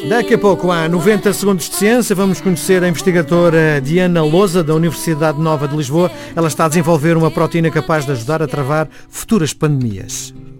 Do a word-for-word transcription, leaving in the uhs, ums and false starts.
Daqui a pouco há noventa segundos de ciência. Vamos conhecer a investigadora Diana Lousa, da Universidade Nova de Lisboa. Ela está a desenvolver uma proteína capaz de ajudar a travar futuras pandemias.